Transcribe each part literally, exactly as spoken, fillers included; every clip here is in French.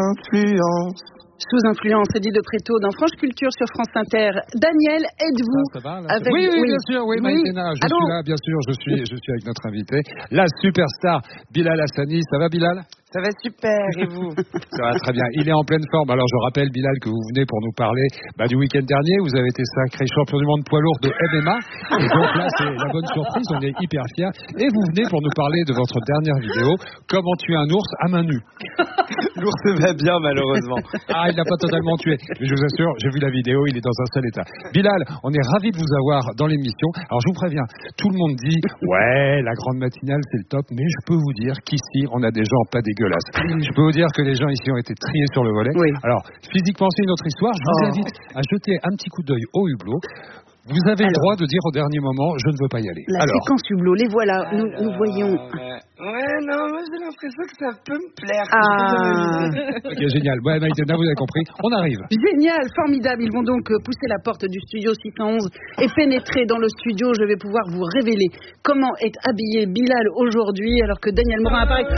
influence. Sous influence, c'est dit de Préto dans France Culture sur France Inter. Daniel, êtes-vous ça, ça va, là, avec... oui, oui, oui, bien sûr, oui, oui. Maïtena, je Alors... suis là, bien sûr, je suis, je suis avec notre invité, la superstar Bilal Hassani. Ça va, Bilal ? Ça va super, et vous ? Ça va très bien. Il est en pleine forme. Alors, je rappelle, Bilal, que vous venez pour nous parler bah, du week-end dernier. Vous avez été sacré champion du monde poids lourd de M M A. Et donc là, c'est la bonne surprise. On est hyper fiers. Et vous venez pour nous parler de votre dernière vidéo, Comment tuer un ours à main nue. L'ours va bien, malheureusement. Ah, il l'a pas totalement tué. Mais je vous assure, j'ai vu la vidéo, il est dans un seul état. Bilal, on est ravis de vous avoir dans l'émission. Alors, je vous préviens, tout le monde dit, ouais, la grande matinale, c'est le top. Mais je peux vous dire qu'ici, on a des gens pas dégueulasses. Je peux vous dire que les gens ici ont été triés sur le volet. Oui. Alors, physiquement, c'est une autre histoire. Je vous Oh. invite à jeter un petit coup d'œil au hublot. Vous avez Alors, le droit de dire au dernier moment, je ne veux pas y aller. La Alors, séquence hublot, les voilà. Nous, nous voyons... Ouais, ouais, non, moi j'ai l'impression que ça peut me plaire. Ah, ok, génial. Ouais, Maïtena, vous avez compris. On arrive. génial, formidable. Ils vont donc euh, pousser la porte du studio six cent onze et pénétrer dans le studio. Je vais pouvoir vous révéler comment est habillé Bilal aujourd'hui alors que Daniel Morin apparaît.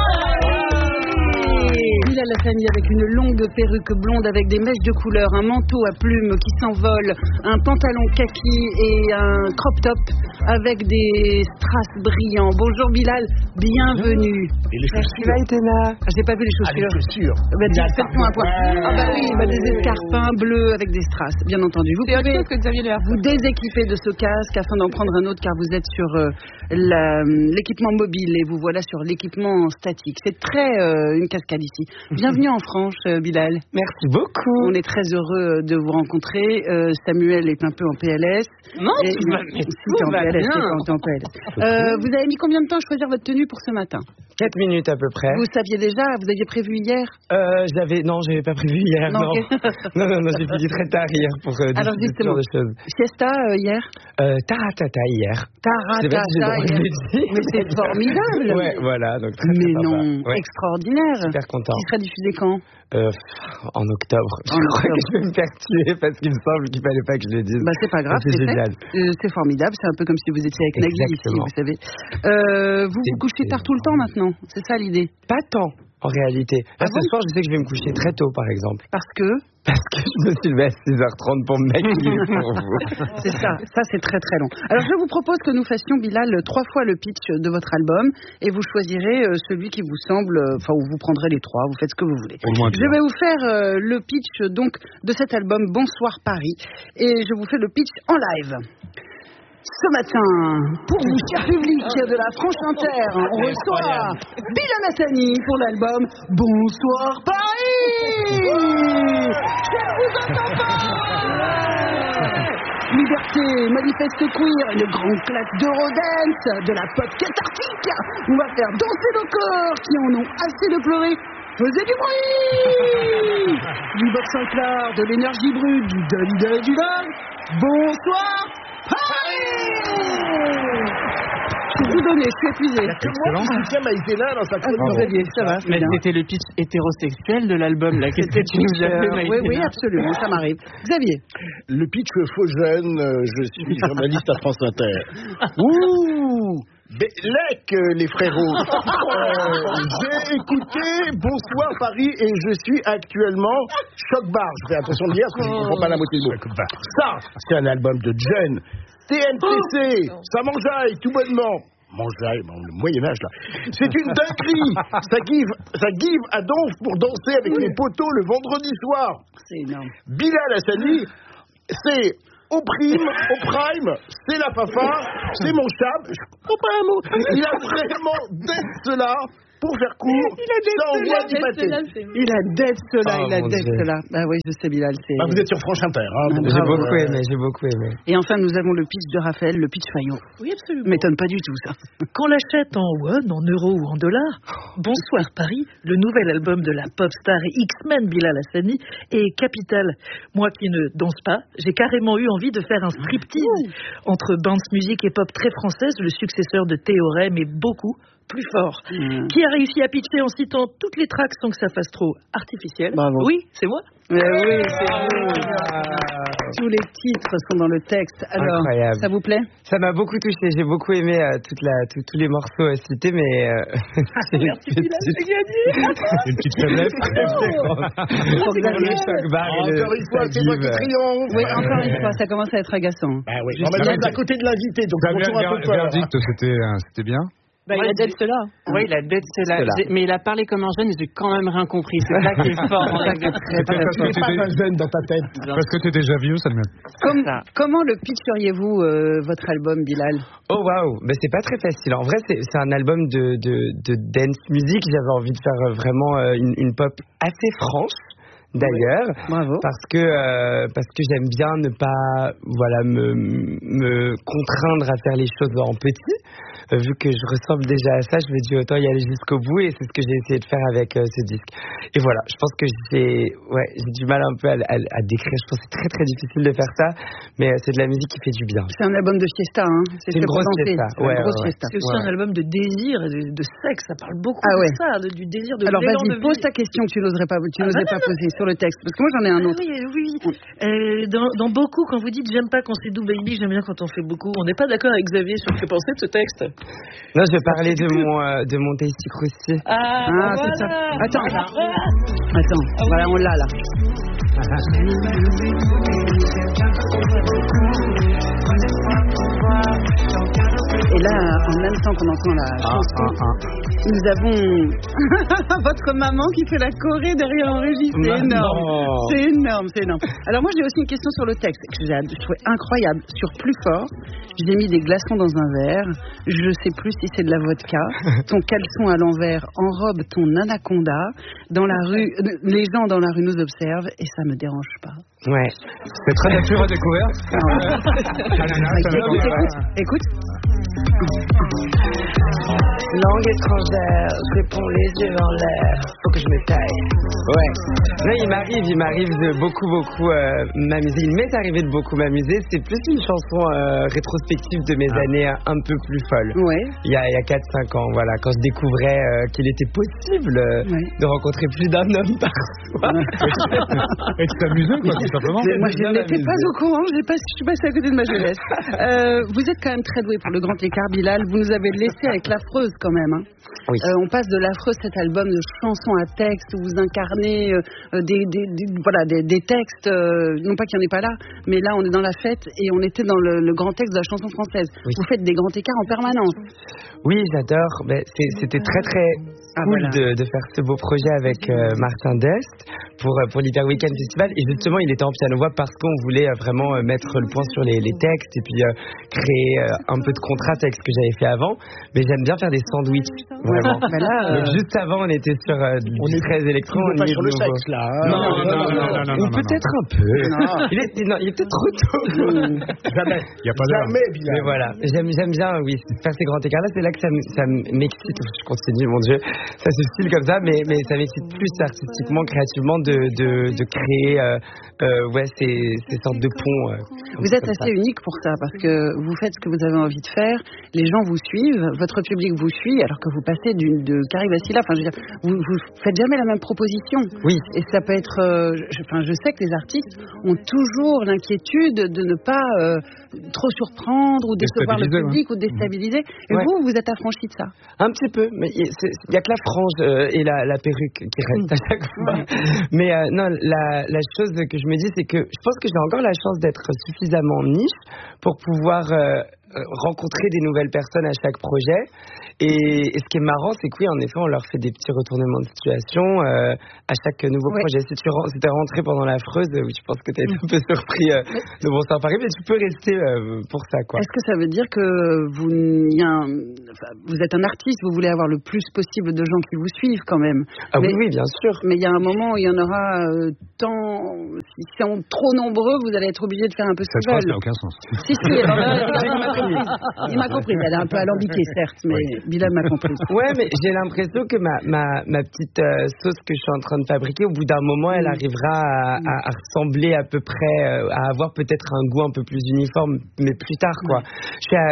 Bilal Hassani avec une longue perruque blonde avec des mèches de couleur, un manteau à plumes qui s'envole, un pantalon kaki et un crop top avec des strass brillants. Bonjour Bilal, bienvenue. Et les Merci Maïtena. Ah, j'ai pas vu les Ah, les chaussures. chaussures. Bah, tiens, faites-moi un point. Ah bah oui, bah, des escarpins bleus avec des strass, bien entendu. Vous pouvez que Xavier Léa. vous déséquiper de ce casque afin d'en prendre un autre car vous êtes sur euh, la- l'équipement mobile et vous voilà sur l'équipement statique. C'est très euh, une cascade ici. Bienvenue en France, euh, Bilal. Merci beaucoup. On est très heureux de vous rencontrer. Euh, Samuel est un peu en P L S. Non, Et- tout va Si, bien. t'es en Tout va P L S, bien. t'es pas- t'es en P L S. Euh, vous avez mis combien de temps à choisir votre tenue pour ce matin? quatre minutes à peu près. Vous saviez déjà, vous aviez prévu hier? Euh, j'avais, non, j'avais pas prévu hier, Non, non. ok. non, non, non, j'ai fini très tard hier pour euh, Alors, discuter ce justement. genre de choses. Siesta euh, hier? Euh, taratata hier. Je sais pas si j'ai le droit de Taratata hier. le dire. Mais c'est formidable. Ouais, voilà, donc très, Mais très non, sympa. Ouais, extraordinaire. super content. Qui sera diffusé quand? Euh, en octobre. Je En crois octobre. que je vais me faire tuer parce qu'il me semble qu'il fallait pas que je le dise. Bah c'est pas grave, C'est c'est fait. génial. Euh, c'est formidable, c'est un peu comme si vous étiez avec Nagui ici, Exactement. vous savez. Euh, vous C'est- vous couchez c'est tard tout le temps maintenant, c'est ça l'idée? Pas tant, en réalité. Ah Là, ce bon soir, je sais que je vais me coucher très tôt, par exemple. Parce que Parce que je me suis levé à six heures trente pour me maquiller pour vous. c'est ça, ça c'est très très long. Alors je vous propose que nous fassions, Bilal, trois fois le pitch de votre album et vous choisirez euh, celui qui vous semble, euh, enfin ou vous prendrez les trois, vous faites ce que vous voulez. Au moins Je bien. vais vous faire euh, le pitch donc de cet album Bonsoir Paris et je vous fais le pitch en live. Ce matin, pour vous, cher public de la Franche-Inter, on reçoit Bilal Hassani pour l'album Bonsoir Paris. Je ne vous entends pas. Liberté, manifeste queer, une grande claque d'Eurodance, de la pop cathartique. On va faire danser nos corps qui en ont assez de pleurer. Faisez du bruit. Du box en clair, de l'énergie brute, du dun et du love. Bonsoir Paris. Je vais vous donner, je suis épuisé. Il y a que moi qui soutiens Maïtena dans sa Ah, chronique. vous aviez, ça va, c'est Mais bien. c'était le pitch hétérosexuel de l'album, là. Qu'est-ce que tu nous as fait, Euh, oui, oui, Maïtena? absolument, ça m'arrive. Xavier. Le pitch faux jeune, euh, je suis journaliste à France Inter. Ouh Bellec, euh, les frérots. Euh, J'ai écouté Bonsoir Paris et je suis actuellement choc bar. Je fais attention de dire parce que je ne comprends pas la moitié du mot. Ça, c'est un album de Jen. T N T C, ça mangeaille tout bonnement. Mangeaille, bon, le Moyen-Âge là. C'est une dinguerie. Ça give, ça give à donf pour danser avec les poteaux le vendredi soir. C'est énorme. Bilal Hassani, c'est au prime, au prime, c'est la fafa, c'est mon chab, je comprends pas un mot. Il a vraiment d'être cela, pour faire court, ça envoie du pâté. Il a d'être cela, Oh, il a mon d'être Dieu. cela. Ah oui, je sais, Bilal, c'est... Bah, vous êtes sur Franche Inter, hein. donc, J'ai Bravo. beaucoup aimé, j'ai beaucoup aimé. Et enfin, nous avons le pitch de Raphaël, le pitch Fayot. Oui, absolument. M'étonne pas du tout, ça. Qu'on l'achète en won, en euros ou en dollars, Bonsoir Paris, le nouvel album de la pop star et X-Men Bilal Hassani, est capital. Moi qui ne danse pas, j'ai carrément eu envie de faire un striptease entre bounce music et pop très française, le successeur de Théorème et beaucoup, plus fort. Mmh. Qui a réussi à pitcher en citant toutes les tracks sans que ça fasse trop artificiel? Bravo. Oui, c'est moi. Mais oui, c'est vous. Tous les titres sont dans le texte. Alors, Incroyable. ça vous plaît? Ça m'a beaucoup touché. J'ai beaucoup aimé euh, toute la, tout- tous les morceaux euh, cités, mais. Euh, c'est une Merci, Bilal, petite- j'ai gagné. Une petite faiblesse. Pour C'est Xavier. le choc bar et le Encore une fois, c'est moi qui Sagiv. triomphe. Oui, encore une fois, ça commence à être agaçant. Bah oui. Juste On va là, mettre à côté de l'invité, donc on Xavier, tourne un peu ver- peur. verdict, c'était euh, c'était bien. Bah, il a d'être cela. Oui, il a d'être cela. Cela. J'ai- Mais il a parlé comme un jeune, j'ai quand même rien compris. C'est ça qui est fort. dans l'exercice. C'était parce que C'est pas t'étais- un jeune dans ta tête. parce que tu es déjà vieux, ça le même. Comme- ça. comment le pitcheriez-vous, euh, votre album, Bilal? Oh waouh, ben c'est pas très facile. En vrai, c'est c'est un album de, de, de dance music. J'avais envie de faire euh, vraiment euh, une, une pop assez franche, d'ailleurs, Bravo. parce que euh, parce que j'aime bien ne pas voilà me me contraindre à faire les choses en petit. Euh, vu que je ressemble déjà à ça, je me dis autant y aller jusqu'au bout, et c'est ce que j'ai essayé de faire avec euh, ce disque. Et voilà, je pense que j'ai ouais j'ai du mal un peu à, à, à décrire. Je pense que c'est très très difficile de faire ça, mais euh, c'est de la musique qui fait du bien. C'est un album de fiesta, hein. C'est une fait pour grosse danser. fiesta. C'est une Ouais, grosse ouais, ouais. fiesta. C'est aussi Ouais. un album de désir et de, de sexe. Ça parle beaucoup Ah ouais. de ça, de- du désir de Alors l'élan vas-y, de pose vie. ta question que tu n'oserais pas, tu Ah, n'osais bah, pas poser sur le texte, parce que moi j'en ai un Ah autre. oui, oui. Euh, dans, dans beaucoup, quand vous dites j'aime pas quand c'est do baby, j'aime bien quand on fait beaucoup. On n'est pas d'accord avec Xavier sur ce que pensez de ce texte. Non, je vais parler de mon euh, de mon Tasty Krusty. Ah, Ah, bah c'est ça. voilà. Attends, Voilà. attends, voilà, on l'a là. Et là, en même temps qu'on entend la chanson, nous avons votre maman qui fait la choré derrière en régie. C'est Maman. énorme. C'est énorme, c'est énorme. Alors moi, j'ai aussi une question sur le texte que j'ai trouvé incroyable. Sur Plus fort, j'ai mis des glaçons dans un verre. Je sais plus si c'est de la vodka. Ton caleçon à l'envers enrobe ton anaconda. Dans la rue, les gens dans la rue nous observent et ça me dérange pas. Ouais. C'est très nature à découvrir. Ananas, Écoute, anaconda. écoute, écoute. Langue étrangère, je réponds les yeux en l'air. Faut que je me taille. Ouais. Non, il m'arrive, il m'arrive de beaucoup, beaucoup euh, m'amuser. Il m'est arrivé de beaucoup m'amuser. C'est plus une chanson euh, rétrospective de mes années euh, un peu plus folles. Ouais. Il y a, il y a quatre cinq ans, voilà, quand je découvrais euh, qu'il était possible euh, Ouais. de rencontrer plus d'un homme par soir. Et de t'amuser, quoi, tout simplement. Mais moi, je bien n'étais amusé. pas au courant, j'ai pas, je suis passée à côté de ma jeunesse. Euh, vous êtes quand même très doué pour le grand écart, Bilal. Vous nous avez laissé avec l'affreuse quand même. Hein. Oui. Euh, on passe de l'affreuse, cet album de chansons à texte où vous incarnez euh, des, des, des- voilà, des, des textes, euh, non pas qu'il n'y en ait pas là, mais là on est dans la fête et on était dans le, le grand texte de la chanson française. Oui. Vous faites des grands écarts en permanence. Oui, j'adore. Ben, c'est- c'était très très Ah, cool voilà. de, de faire ce beau projet avec euh, Martin Dest pour euh, pour l'Hyper Weekend Festival. Et justement, il était en piano-voix parce qu'on voulait euh, vraiment euh, mettre le point sur les, les textes et puis euh, créer euh, un peu de contraste avec ce que j'avais fait avant. Mais j'aime bien faire des sandwichs, vraiment. Ben là, euh, Donc juste avant, on était sur euh, du On est- treize électro. On on n'est pas y est sur de le nouveau. sexe, là. hein. Non, non, non, non, non, non, Ou non, peut-être un peu. Non. Il est, non, il est peut-être trop tôt. Jamais. Il n'y a pas d'heure. Jamais, Bilal. Mais voilà, j'aime, j'aime bien, oui, faire ces grands écarts-là, c'est là que ça, m- ça m'excite. Je continue, mon Dieu, ça se style comme ça, mais, mais ça m'excite plus artistiquement, créativement, de, de, de créer, euh, euh, ouais, ces, ces sortes de ponts. euh, Vous êtes comme ça. assez unique pour ça, parce que vous faites ce que vous avez envie de faire, les gens vous suivent, votre public vous suit, alors que vous passez d'une, de Carrie Vassila, enfin, je veux dire, vous, vous faites jamais la même proposition. Oui. Et ça peut être, euh, je, enfin, je sais que les artistes ont toujours l'inquiétude de ne pas euh, trop surprendre ou décevoir le Déstabiliser, public ou déstabiliser. Et Ouais. vous, vous êtes affranchi de ça. Un petit peu, mais il n'y a que la frange euh, et la, la perruque qui restent à chaque fois. Mais euh, non, la, la chose que je me dis, c'est que je pense que j'ai encore la chance d'être suffisamment niche pour pouvoir euh, euh, rencontrer des nouvelles personnes à chaque projet. Et, et ce qui est marrant, c'est que oui, en effet, on leur fait des petits retournements de situation euh, à chaque nouveau Ouais. projet. Si tu ren- si t'es rentré pendant la Freuse, oui, je pense que tu as été un peu surpris euh, de Bonsoir Paris, mais tu peux rester euh, pour ça, quoi. Est-ce que ça veut dire que vous, il y a un- enfin, vous êtes un artiste, vous voulez avoir le plus possible de gens qui vous suivent quand même. Ah mais- oui, oui, bien sûr. Mais il y a un moment où il y en aura euh, tant. S'ils sont trop nombreux, vous allez être obligé de faire un peu ce Cette qu'ils phrase n'a veulent. aucun sens. Si, si, alors là, il m'a compris. Il m'a compris. Elle est un peu alambiquée, certes, mais Bilal m'a compris. Ouais, mais j'ai l'impression que ma, ma, ma petite euh, sauce que je suis en train de fabriquer, au bout d'un moment, elle arrivera à, à, à ressembler à peu près, euh, à avoir peut-être un goût un peu plus uniforme, mais plus tard, quoi. Je suis à-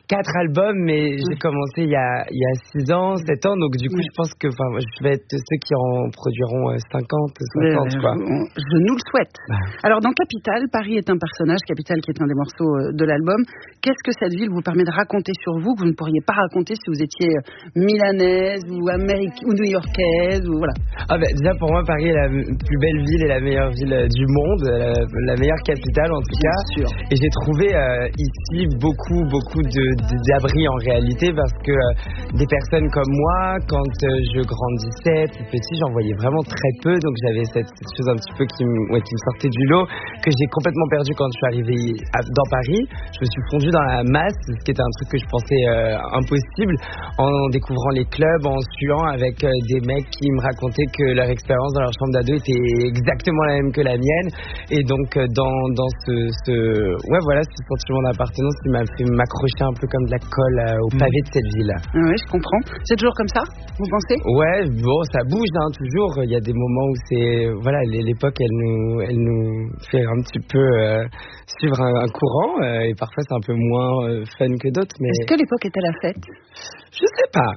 quatre albums, mais j'ai commencé il y a il y a six ans, sept ans, donc du coup je pense que enfin je vais être de ceux qui en produiront cinquante, soixante Mais, quoi. euh, Je nous le souhaite. Alors dans Capitale, Paris est un personnage, Capitale qui est un des morceaux euh, de l'album. Qu'est-ce que cette ville vous permet de raconter sur vous que vous ne pourriez pas raconter si vous étiez euh, milanaise ou américaine ou new-yorkaise ou voilà. Ah ben déjà pour moi Paris est la plus belle ville et la meilleure ville euh, du monde, la, la meilleure capitale en tout Bien cas. sûr. Et j'ai trouvé euh, ici beaucoup beaucoup de, de d'abris en réalité parce que euh, des personnes comme moi, quand euh, je grandissais plus petit, j'en voyais vraiment très peu, donc j'avais cette, cette chose un petit peu qui me ouais, qui me sortait du lot que j'ai complètement perdu quand je suis arrivée à, dans Paris. Je me suis fondue dans la masse, ce qui était un truc que je pensais euh, impossible, en découvrant les clubs, en suant avec euh, des mecs qui me racontaient que leur expérience dans leur chambre d'ado était exactement la même que la mienne, et donc euh, dans, dans ce, ce ouais voilà ce sentiment d'appartenance qui m'a fait m'accrocher un peu comme de la colle euh, au pavé de cette ville. Ah oui, je comprends. C'est toujours comme ça, vous pensez? Ouais, bon, ça bouge hein, toujours. Il y a des moments où c'est voilà, l'époque elle nous elle nous fait un petit peu euh, suivre un, un courant euh, et parfois c'est un peu moins euh, fun que d'autres. Mais est-ce que l'époque était la fête? Je sais pas,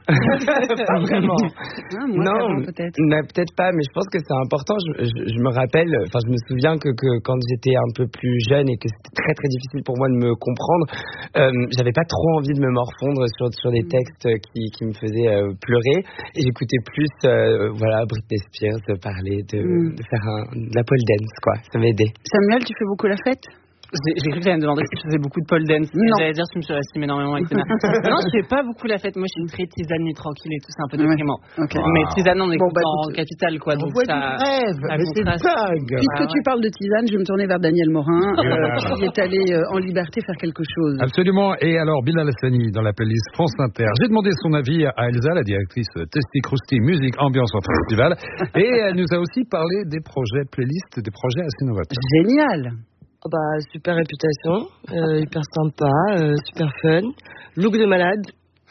pas vraiment. Ah, moi, non, vraiment, peut-être. mais peut-être pas. Mais je pense que c'est important. Je, je, je me rappelle, enfin, je me souviens que, que quand j'étais un peu plus jeune et que c'était très très difficile pour moi de me comprendre, euh, j'avais pas trop envie de me morfondre sur sur des textes qui qui me faisaient euh, pleurer. Et j'écoutais plus, euh, voilà, Britney Spears parler de, mm. de faire un, de la pole dance, quoi. Ça m'aidait. Samuel, tu fais beaucoup la fête? J'ai, j'ai cru que tu allais me demander si je faisais beaucoup de pole dance. Non. J'allais dire si tu me surestimes énormément avec tes mères. Non, je fais pas beaucoup la fête. Moi, je suis très tisane et tranquille et tout, c'est un peu déprimant. Ouais. Okay. Mais tisane, on est bon, bah, en capitale, quoi. Donc ça, rêve, ça mais c'est dingue. Puisque ah, tu ouais. parles de tisane, je vais me tourner vers Daniel Morin, euh, qui est allé euh, en liberté faire quelque chose. Absolument. Et alors, Bilal Hassani, dans la playlist France Inter. J'ai demandé son avis à Elsa, la directrice Testy Krusty Musique Ambiance en Festival. Et elle nous a aussi parlé des projets playlists, des projets assez novateurs. Génial. Oh bah, super réputation, euh, hyper sympa, euh, super fun, look de malade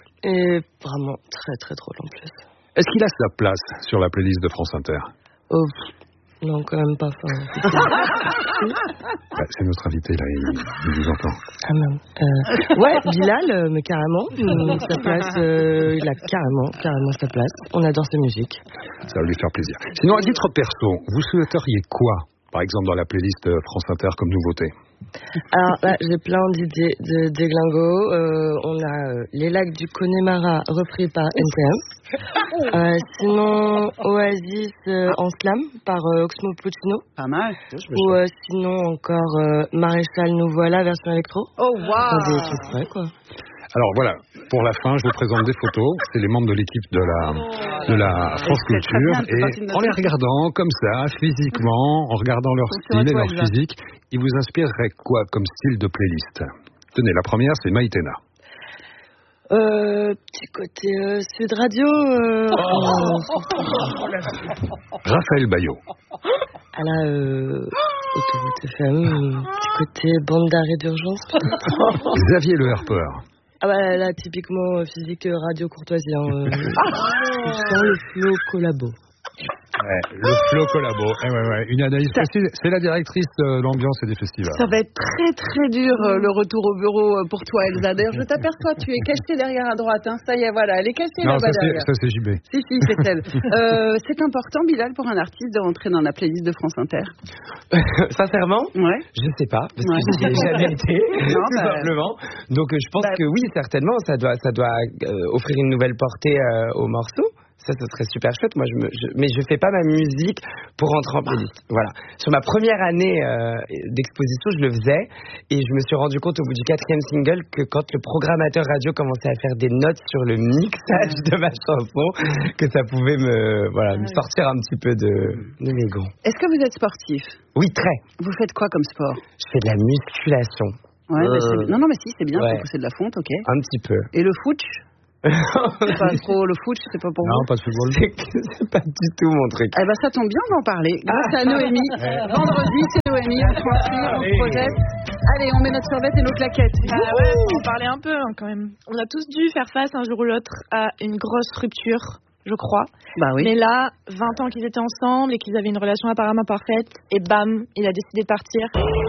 et vraiment très très drôle en plus. Est-ce qu'il a sa place sur la playlist de France Inter? Oh, non, quand même pas. Bah, c'est notre invité là, il, il vous entend. Ah non. Euh, ouais, Bilal, euh, mais carrément, euh, sa place, euh, il a carrément, carrément sa place. On adore sa musique. Ça va lui faire plaisir. Sinon, à titre perso, vous souhaiteriez quoi? Par exemple, dans la playlist France Inter comme nouveauté. Alors là, j'ai plein d'idées de déglingos. Euh, on a euh, Les Lacs du Connemara repris par N T M. Euh, sinon, Oasis euh, en slam par euh, Oxmo Puccino. Pas mal. Ou euh, sinon encore euh, Maréchal Nous Voilà version électro. Oh waouh. Des trucs prêts, quoi. Alors voilà, pour la fin, je vous présente des photos. C'est les membres de l'équipe de la, de la France Culture. Et en les regardant comme ça, physiquement, en regardant leur style et leur physique, ils vous inspireraient quoi comme style de playlist? Tenez, la première, c'est Maïtena. Euh, petit côté euh, Sud Radio. Euh, oh. Raphaël Bayo. À la euh, Autoroute F M, petit côté bande d'arrêt d'urgence. Xavier Le Harper. Ah bah là, typiquement physique radio courtoisie. Hein, euh, sans le flow collabo. Ouais, le flow collabo. Eh ouais, ouais. Une analyse précise. C'est la directrice de l'ambiance et des festivals. Ça va être très très dur euh, le retour au bureau euh, pour toi, Elsa. D'ailleurs, je t'aperçois, tu es cachée derrière à droite. Hein. Ça y est, voilà, elle est cachée non, là-bas ça derrière. C'est, ça c'est J B. Si, si, c'est elle. euh, c'est important, Bilal, pour un artiste de rentrer dans la playlist de France Inter. Sincèrement, ouais. Je sais pas, parce ouais. que j'y ai jamais été, non, tout bah... simplement. Donc euh, je pense bah... que oui, certainement, ça doit, ça doit euh, offrir une nouvelle portée euh, au morceau. Ça, ce serait super chouette. Moi, je me, je, mais je fais pas ma musique pour rentrer en playlist. Voilà. Sur ma première année euh, d'exposition, je le faisais et je me suis rendu compte au bout du quatrième single que quand le programmateur radio commençait à faire des notes sur le mixage de ma chanson, que ça pouvait me, voilà, me sortir un petit peu de, de mes gonds. Est-ce que vous êtes sportif? Oui, très. Vous faites quoi comme sport? Je fais de la musculation. Ouais, euh... c'est... Non, non, mais si, c'est bien. Ouais. Faut pousser de la fonte, ok. Un petit peu. Et le foot? C'est pas trop le foot, c'est pas pour non, vous. Non, pas de football. C'est, c'est pas du tout mon truc. Eh ben, ça tombe bien d'en parler. Grâce ah. à Noémie. Vendredi, c'est Noémie. On se poursuit, on se projette. Allez, on met notre survette et nos claquettes. Ah ouais, faut en parler un peu hein, quand même. On a tous dû faire face un jour ou l'autre à une grosse rupture, je crois. Bah oui. Mais là, vingt ans qu'ils étaient ensemble et qu'ils avaient une relation apparemment parfaite, et bam, il a décidé de partir.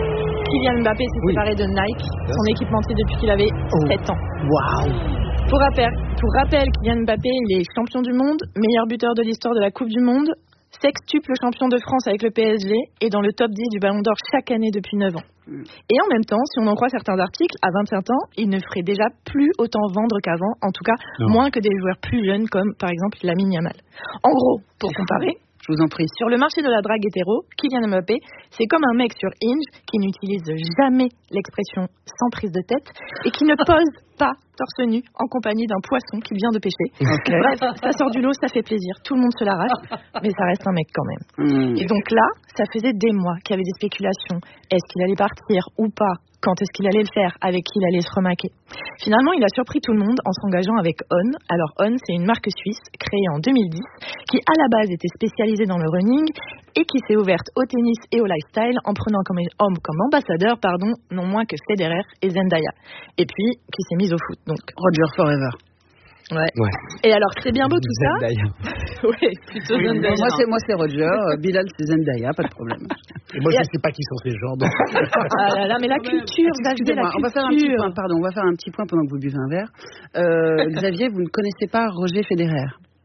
Kylian Mbappé s'est Oui. séparé de Nike, son équipementier depuis qu'il avait sept ans. Waouh. Pour rappel, pour rappel, Kylian Mbappé, il est champion du monde, meilleur buteur de l'histoire de la Coupe du Monde, sextuple champion de France avec le P S G et dans le top dix du Ballon d'Or chaque année depuis neuf ans. Et en même temps, si on en croit certains articles, à vingt-cinq ans, il ne ferait déjà plus autant vendre qu'avant, en tout cas Non. moins que des joueurs plus jeunes comme par exemple Lamine Yamal. En gros, pour comparer, Je vous en prie. sur le marché de la drague hétéro, Kylian Mbappé, c'est comme un mec sur Hinge qui n'utilise jamais l'expression sans prise de tête et qui ne pose pas torse nu en compagnie d'un poisson qu'il vient de pêcher. Ok. Bref, ça sort du lot, ça fait plaisir, tout le monde se l'arrache, mais ça reste un mec quand même. Hmm. Et donc là, ça faisait des mois qu'il y avait des spéculations. Est-ce qu'il allait partir ou pas? Quand est-ce qu'il allait le faire? Avec qui il allait se remaquer? Finalement, il a surpris tout le monde en s'engageant avec On. Alors On, c'est une marque suisse créée en deux mille dix qui à la base était spécialisée dans le running et qui s'est ouverte au tennis et au lifestyle en prenant comme homme comme ambassadeur, pardon, non moins que Federer et Zendaya. Et puis qui s'est mise au foot. Donc Roger Forever. ouais. Ouais. Et alors c'est bien beau tout ça. Zendaya. Oui, plutôt Zendaya. Moi, c'est, moi, c'est Roger. euh, Bilal, c'est Zendaya, pas de problème. Et moi, je ne sais pas qui sont ces gens. donc. Ah là là, mais la culture, Xavier, la Excusez-moi, on va faire un petit culture. point, pardon, on va faire un petit point pendant que vous buvez un verre. Euh, Xavier, vous ne connaissez pas Roger Federer?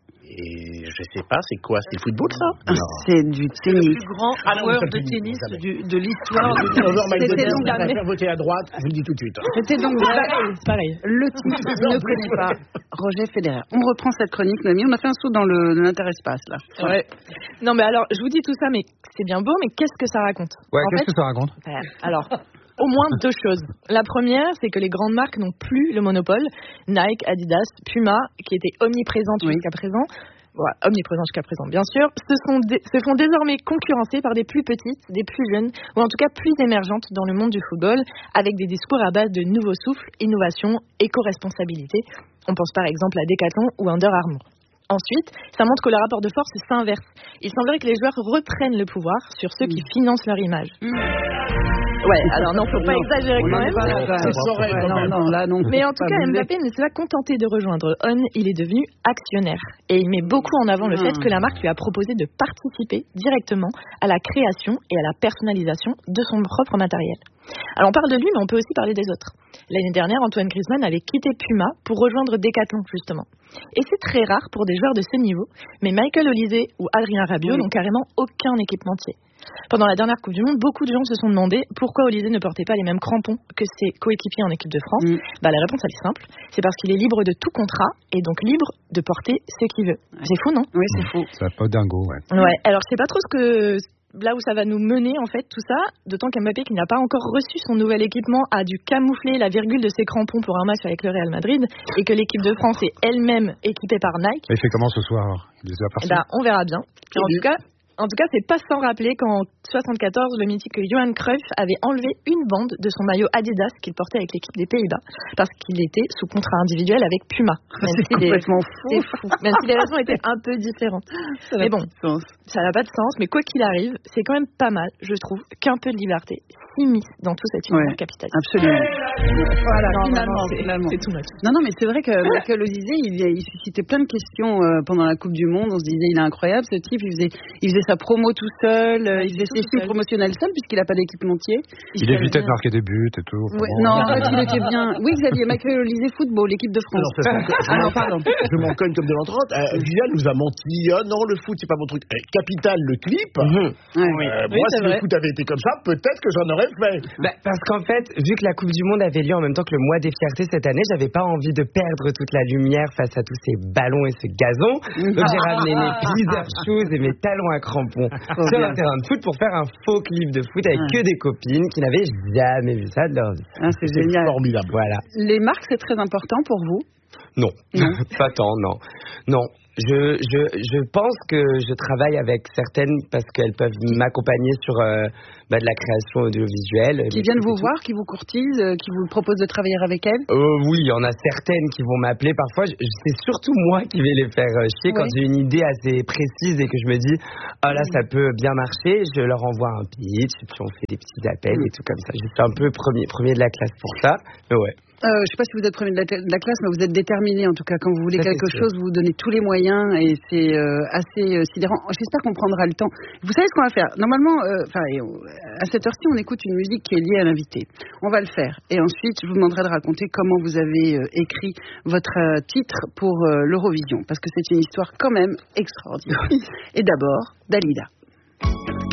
Et je sais pas, c'est quoi? C'est le football, ça? Ah, c'est du C'est le tennis. plus grand Ah non, joueur c'est de le tennis tennis, du- de l'histoire du Over tennis. McDonald's, C'était on donc va faire voter à droite, je vous le dis tout de suite. C'était donc C'est pareil. le titre. Je ne connais pas Roger Federer. On reprend cette chronique, Noémie. On a fait un saut dans le, dans l'interespace, là. Ouais. Non, mais alors, je vous dis tout ça, mais c'est bien beau, mais qu'est-ce que ça raconte? Ouais, En qu'est-ce fait, que ça raconte? euh, alors, au moins deux choses. La première, c'est que les grandes marques n'ont plus le monopole. Nike, Adidas, Puma, qui étaient omniprésentes Oui. jusqu'à présent, ouais, omniprésentes jusqu'à présent, bien sûr, se, sont dé- se font désormais concurrencer par des plus petites, des plus jeunes, ou en tout cas plus émergentes dans le monde du football, avec des discours à base de nouveaux souffles, innovation, éco-responsabilité. On pense par exemple à Decathlon ou Under Armour. Ensuite, ça montre que le rapport de force s'inverse. Il semblerait que les joueurs reprennent le pouvoir sur ceux qui financent leur image. Ouais, alors non, faut pas Non, exagérer on quand en est même. pas là, C'est vrai, ouais, quand non, même. non, là, non. Mais en tout Pas cas, abuser. Mbappé ne s'est pas contenté de rejoindre On, il est devenu actionnaire. Et il met beaucoup en avant le Ah. fait que la marque lui a proposé de participer directement à la création et à la personnalisation de son propre matériel. Alors on parle de lui, mais on peut aussi parler des autres. L'année dernière, Antoine Griezmann avait quitté Puma pour rejoindre Decathlon, justement. Et c'est très rare pour des joueurs de ce niveau, mais Michael Olise ou Adrien Rabiot Oui. n'ont carrément aucun équipementier. Pendant la dernière Coupe du Monde, beaucoup de gens se sont demandé pourquoi Olise ne portait pas les mêmes crampons que ses coéquipiers en équipe de France. Mm. Bah, la réponse, elle est simple. C'est parce qu'il est libre de tout contrat et donc libre de porter ce qu'il veut. C'est fou, non? Oui, c'est fou. Ça va pas dingo, ouais. Ouais. Alors, je sais pas trop ce que... Là où ça va nous mener, en fait, tout ça, d'autant qu'Mbappé, qui n'a pas encore reçu son nouvel équipement, a dû camoufler la virgule de ses crampons pour un match avec le Real Madrid, et que l'équipe de France est elle-même équipée par Nike. Il fait comment ce soir alors? Il est déjà parti? Eh ben, on verra bien. Et en tout cas, en tout cas, c'est pas sans rappeler qu'en soixante-quatorze, le mythique Johan Cruyff avait enlevé une bande de son maillot Adidas qu'il portait avec l'équipe des Pays-Bas parce qu'il était sous contrat individuel avec Puma. Même C'est si les- complètement fou. c'est fou. Même si les raisons étaient un peu différentes. Ça Mais n'a bon, pas de sens. ça n'a pas de sens. Mais quoi qu'il arrive, c'est quand même pas mal, je trouve, qu'un peu de liberté s'immisce dans tout cet univers Ouais. capitaliste. Absolument. Voilà, Non, non, finalement, non, c'est- finalement. c'est tout much. Non, non, mais c'est vrai que Michael Olise, il, il suscitait plein de questions euh, pendant la Coupe du Monde. On se disait, il est incroyable, ce type. Il faisait, il faisait sa promo tout seul. euh, il faisait ses films promotionnels seul, puisqu'il n'a pas d'équipementier. Il évitait de marquer des buts et tout. Ouais, Bon. non, en fait, il était bien. Oui, Xavier, Michael Olise, football, l'équipe de France. Alors, ça, c'est- Ah non, pardon. Je m'en cogne comme de l'an trente. Euh, Julien nous a menti. Ah non, le foot, c'est pas mon truc. Eh, Capital, le clip. Ouais. Euh, Oui, moi, c'est si vrai. le foot avait été comme ça, peut-être que j'en aurais fait. Bah, parce qu'en fait, vu que la Coupe du Monde avait lieu en même temps que le mois des fiertés cette année, j'avais pas envie de perdre toute la lumière face à tous ces ballons et ce gazon. Donc j'ai ramené mes blizzard shoes et mes talons à crampons sur bien. un terrain de foot pour faire un faux clip de foot avec Ouais. que des copines qui n'avaient jamais vu ça de leur vie. Ah, c'est génial. Formidable. Voilà. Les marques, c'est très important pour vous. Non, Non. pas tant, non. Non. Je, je, je pense que je travaille avec certaines parce qu'elles peuvent m'accompagner sur euh, bah, de la création audiovisuelle. Qui viennent vous voir, qui vous courtisent, euh, qui vous proposent de travailler avec elles. Euh, oui, il y en a certaines qui vont m'appeler. Parfois, je- c'est surtout moi qui vais les faire euh, chier quand Oui. j'ai une idée assez précise et que je me dis, ah là, ça peut bien marcher. Je leur envoie un pitch et puis on fait des petits appels et tout comme ça. Je suis un peu premier, premier de la classe pour ça. Mais ouais. Euh, je ne sais pas si vous êtes premier de la, de la classe, mais vous êtes déterminé en tout cas. Quand vous voulez Ça, quelque c'est chose, vous vous donnez tous les moyens et c'est euh, assez euh, sidérant. J'espère qu'on prendra le temps. Vous savez ce qu'on va faire? Normalement, enfin, euh, à cette heure-ci, on écoute une musique qui est liée à l'invité. On va le faire. Et ensuite, je vous demanderai de raconter comment vous avez euh, écrit votre euh, titre pour euh, l'Eurovision. Parce que c'est une histoire quand même extraordinaire. Et d'abord, Dalida.